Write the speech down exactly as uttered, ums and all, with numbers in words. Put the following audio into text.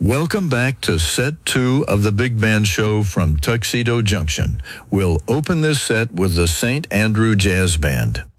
Welcome back to set two of the Big Band Show from Tuxedo Junction. We'll open this set with the Saint Andrew Jazz Band.